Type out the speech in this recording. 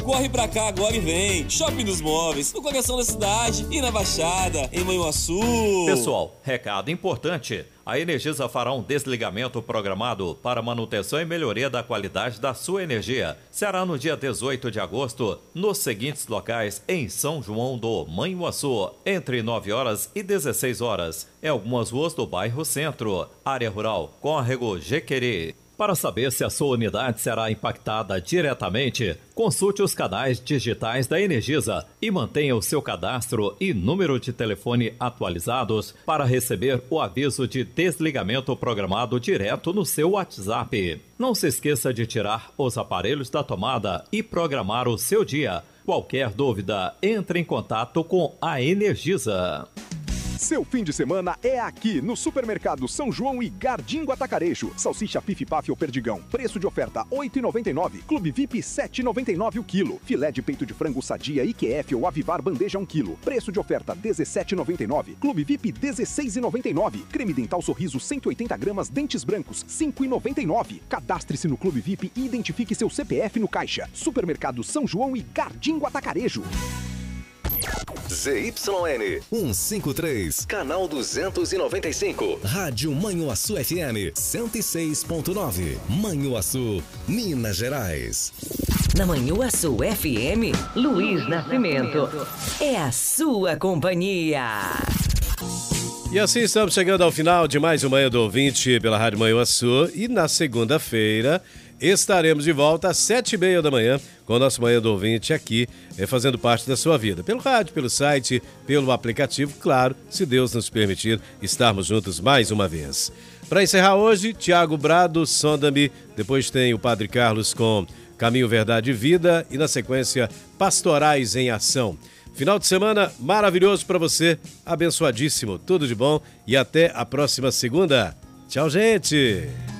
Corre pra cá agora e vem. Shopping dos Móveis, no coração da cidade e na Baixada, em Manhuaçu. Pessoal, recado importante. A Energisa fará um desligamento programado para manutenção e melhoria da qualidade da sua energia. Será no dia 18 de agosto, nos seguintes locais em São João do Manhuaçu, entre 9 horas e 16 horas. Em algumas ruas do bairro Centro, área rural, Córrego Jequeri. Para saber se a sua unidade será impactada diretamente, consulte os canais digitais da Energisa e mantenha o seu cadastro e número de telefone atualizados para receber o aviso de desligamento programado direto no seu WhatsApp. Não se esqueça de tirar os aparelhos da tomada e programar o seu dia. Qualquer dúvida, entre em contato com a Energisa. Seu fim de semana é aqui no Supermercado São João e Gardingo Atacarejo. Salsicha Pif-Paf ou Perdigão, preço de oferta R$ 8,99. Clube VIP R$ 7,99 o quilo. Filé de peito de frango Sadia IQF ou Avivar Bandeja 1 quilo. Preço de oferta R$ 17,99. Clube VIP R$ 16,99. Creme Dental Sorriso 180 gramas Dentes Brancos R$ 5,99. Cadastre-se no Clube VIP e identifique seu CPF no caixa. Supermercado São João e Gardingo Atacarejo. ZYN 153, canal 295. Rádio Manhuaçu FM 106.9. Manhuaçu, Minas Gerais. Na Manhuaçu FM, Luiz Nascimento. É a sua companhia. E assim estamos chegando ao final de mais uma Manhã do Ouvinte pela Rádio Manhuaçu. E na segunda-feira estaremos de volta às 7h30 da manhã com o nosso Manhã do Ouvinte aqui, fazendo parte da sua vida. Pelo rádio, pelo site, pelo aplicativo, claro, se Deus nos permitir, estarmos juntos mais uma vez. Para encerrar hoje, Tiago Brado, Sonda-me, depois tem o Padre Carlos com Caminho, Verdade e Vida e na sequência, Pastorais em Ação. Final de semana maravilhoso para você, abençoadíssimo, tudo de bom e até a próxima segunda. Tchau, gente!